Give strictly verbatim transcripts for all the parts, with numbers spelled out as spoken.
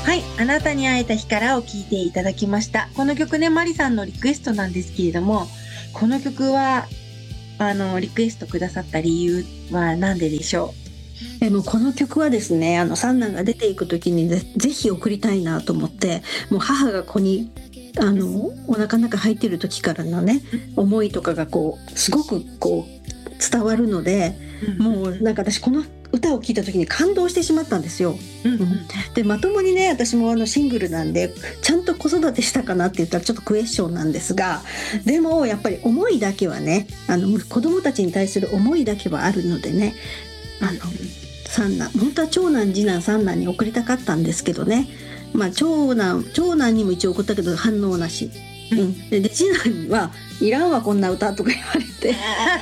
はい、あなたに会えた日からを聴いていただきました。この曲ね、マリさんのリクエストなんですけれども、この曲はあのリクエストくださった理由は何ででしょう？えもうこの曲はですね、あの三男が出ていく時に ぜ, ぜひ送りたいなと思って、もう母が子にあのお腹の中入ってる時からのね、思いとかがこうすごくこう伝わるので、うん、もうなんか私この歌を聴いた時に感動してしまったんですよ、うんうん、でまともにね、私もあのシングルなんでちゃんと子育てしたかなって言ったらちょっとクエスチョンなんですが、でもやっぱり思いだけはね、あの子供たちに対する思いだけはあるのでね、あの三男、本当は長男次男三男に送りたかったんですけどね、まあ、長男長男にも一応送ったけど反応なし、うん、で, で次男はいらんわこんな歌とか言われて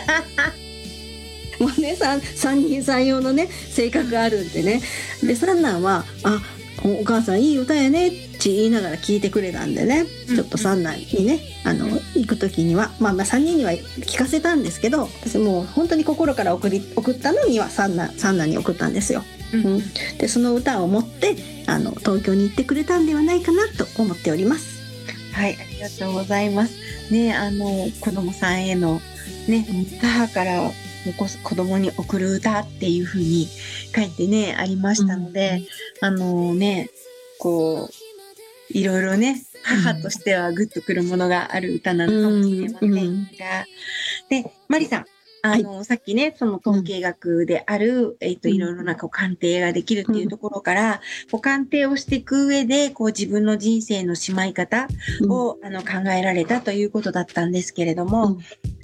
もうね、三人三様のね性格があるんでね、で三男はあお母さんいい歌やねって言いながら聞いてくれたんでね、ちょっと三男にねあの行く時には、まあ、まあさんにんには聞かせたんですけど、私もう本当に心から送り送ったのには三男三男に送ったんですよ、うん、でその歌を持ってあの東京に行ってくれたんではないかなと思っております。 はい、ありがとうございますね。あの子供さんへのね、母から子供に送る歌っていう風に書いてねありましたので、うん、あのねこういろいろね母としてはグッとくるものがある歌なのかもしれませんが、うんうん、でマリさんあの、はい、さっきねその統計学である、うん、えっといろいろなこう鑑定ができるっていうところから、うん、こう鑑定をしていく上でこう自分の人生のしまい方を、うん、あの考えられたということだったんですけれども、うん、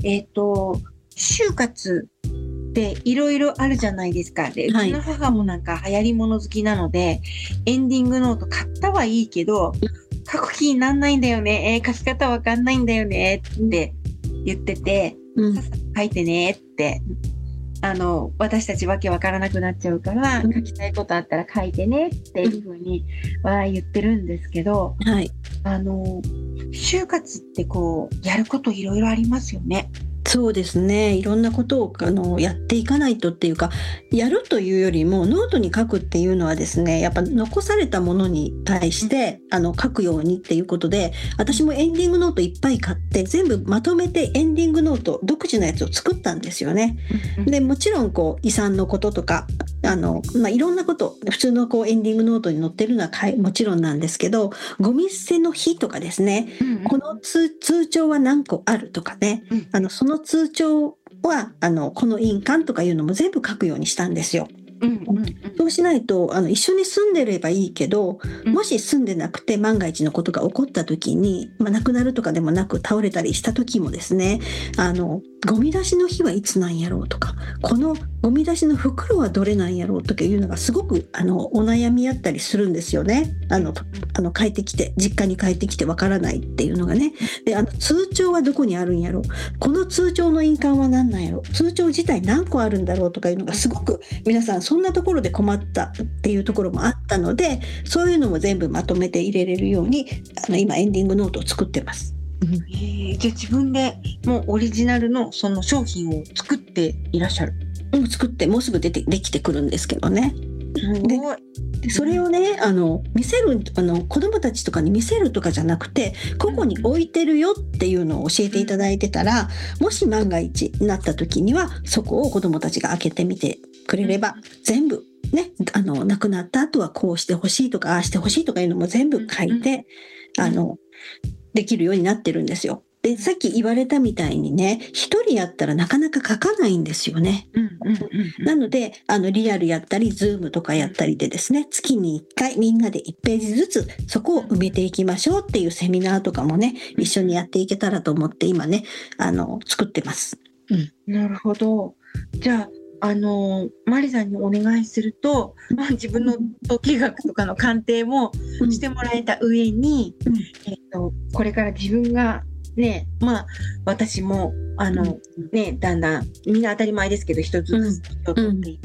えっと就活っていろいろあるじゃないですか。で、うちの母もなんか流行り物好きなので、はい、エンディングノート買ったはいいけど、書く気になんないんだよね。えー、書き方わかんないんだよねって言ってて、うん、さっさと書いてねって、あの、私たちわけわからなくなっちゃうから、うん、書きたいことあったら書いてねっていうふうには言ってるんですけど、はい、あの、就活ってこう、やることいろいろありますよね。 そうですね、いろんなことをあのやっていかないとっていうか、やるというよりもノートに書くっていうのはですね、やっぱ残されたものに対してあの書くようにっていうことで、私もエンディングノートいっぱい買って全部まとめてエンディングノート独自のやつを作ったんですよね。でもちろんこう遺産のこととかあの、まあ、いろんなこと普通のこうエンディングノートに載ってるのはもちろんなんですけど、ゴミ捨ての日とかですね、この 通, 通帳は何個あるとかね、あのその通帳はあのこの印鑑とかいうのも全部書くようにしたんですよ。うんうんうん、そうしないとあの一緒に住んでればいいけど、もし住んでなくて万が一のことが起こった時に、まあ、亡くなるとかでもなく倒れたりした時もですね、あのゴミ出しの日はいつなんやろうとか、このゴミ出しの袋はどれなんやろうとかいうのがすごくあのお悩みあったりするんですよね。あのあの帰ってきて実家に帰ってきてわからないっていうのがね。であの通帳はどこにあるんやろう、この通帳の印鑑は何なんやろう、通帳自体何個あるんだろうとかいうのがすごく皆さんそんなところで困ったっていうところもあったので、そういうのも全部まとめて入れれるようにあの今エンディングノートを作ってます。 えー、じゃあ自分でもうオリジナルのその商品を作っていらっしゃる？ うん、作ってもうすぐ出てできてくるんですけどね。ででそれをねあの見せるあの子どもたちとかに見せるとかじゃなくて、ここに置いてるよっていうのを教えていただいてたら、もし万が一になった時にはそこを子どもたちが開けてみてくれれば、全部ね、あの亡くなった後はこうしてほしいとかああしてほしいとかいうのも全部書いてあのできるようになってるんですよ。でさっき言われたみたいにね、一人やったらなかなか書かないんですよね。うんうんうんうん、なのであのリアルやったりズームとかやったりでですね、月にいっかいみんなでいちページずつそこを埋めていきましょうっていうセミナーとかもね、一緒にやっていけたらと思って今ねあの作ってます。 うん、なるほど。じゃああのマリさんにお願いすると、まあ、自分の統計学とかの鑑定もしてもらえた上に、うんえーと、これから自分がね、まあ私もあの、ね、だんだんみんな当たり前ですけど一つずつを取っていって、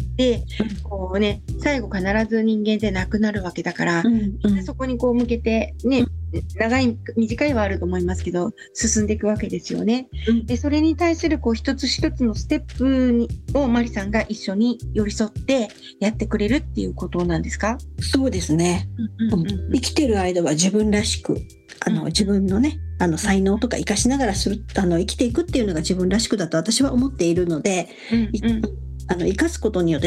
うん、こうね最後必ず人間って亡くなるわけだから、うん、そこにこう向けてね長い短いはあると思いますけど進んでいくわけですよね。 うんでそれに対するこう一つ一つのステップにをマリさんが一緒に寄り添ってやってくれるっていうことなんですか？ そうですね。 うんうんうんうん生きてる間は自分らしくあのうん自分のねあの才能とか生かしながらするあの生きていくっていうのが自分らしくだと私は思っているので、いうんうんあの生かすことによって